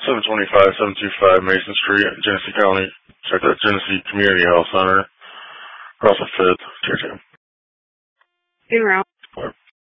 725 Mason Street, Genesee County. Check that Genesee Community Health Center. Across the 5th, tier 2. En route.